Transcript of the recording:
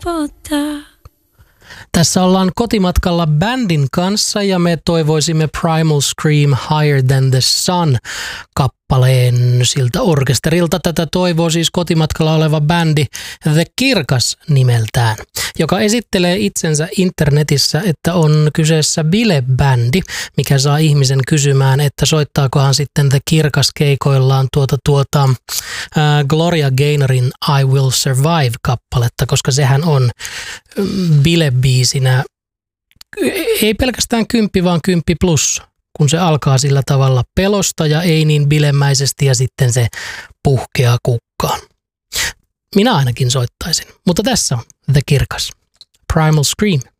helpottaa. Tässä ollaan kotimatkalla bändin kanssa ja me toivoisimme Primal Scream Higher Than the Sun kappaleen siltä orkesterilta. Tätä toivoo siis kotimatkalla oleva bändi The Kirkas nimeltään, joka esittelee itsensä internetissä, että on kyseessä bilebändi, mikä saa ihmisen kysymään, että soittaakohan sitten The Kirkas keikoillaan Gloria Gaynorin I Will Survive-kappaletta, koska sehän on bilebiisinä ei pelkästään 10, vaan 10+, kun se alkaa sillä tavalla pelosta ja ei niin bilemäisesti ja sitten se puhkeaa kukkaan. Minä ainakin soittaisin, mutta tässä on The Kirkas. Primal Scream.